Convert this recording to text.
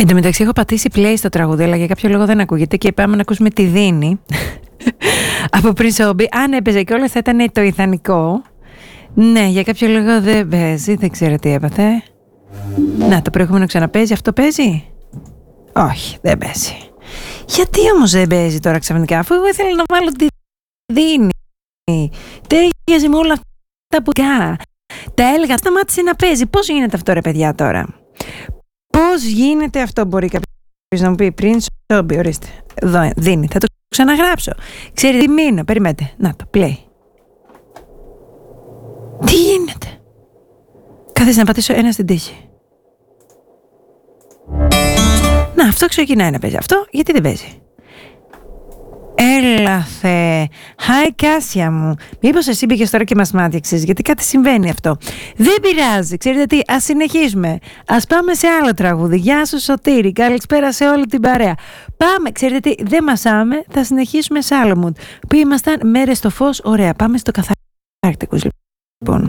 Εν τω μεταξύ έχω πατήσει play στο τραγούδι, αλλά για κάποιο λόγο δεν ακούγεται και πάμε να ακούσουμε τη Δίνη από Prince Obi. Αν έπαιζε κιόλας θα ήταν το ιδανικό. Ναι, για κάποιο λόγο δεν παίζει, δεν ξέρω τι έπαθε. Να, το προηγούμενο ξαναπέζει, αυτό παίζει? Όχι, δεν παίζει. Γιατί όμως δεν παίζει τώρα ξαφνικά, αφού εγώ ήθελα να βάλω τη Δίνη? Τέριαζε με όλα αυτά που τα έλεγα, σταμάτησε να παίζει. Πώς γίνεται αυτό ρε παιδιά τώρα? Πώς γίνεται αυτό? Μπορεί κάποιος να μου πει? Prince Obi, ορίστε, εδώ Δίνη, θα το ξαναγράψω. Ξέρετε τι μείνω, περιμένετε. Να το, play. Τι γίνεται? Κάθεσαι να πατήσω ένα στην τύχη. Να, αυτό ξεκινάει να παίζει. Αυτό γιατί δεν παίζει? Έλα Θεέ. Χάι Κάσια μου. Μήπως εσύ πήγες τώρα και μας μάτιαξες? Γιατί κάτι συμβαίνει αυτό. Δεν πειράζει. Ξέρετε τι, ας συνεχίσουμε. Ας πάμε σε άλλο τραγούδι. Γεια σου Σωτήρη. Καλησπέρα σε όλη την παρέα. Πάμε. Ξέρετε τι, δεν μασάμε. Θα συνεχίσουμε σε άλλο mood. Που ήμασταν μέρες στο φως. Ωραία. Πάμε στο καθάρτικος λοιπόν.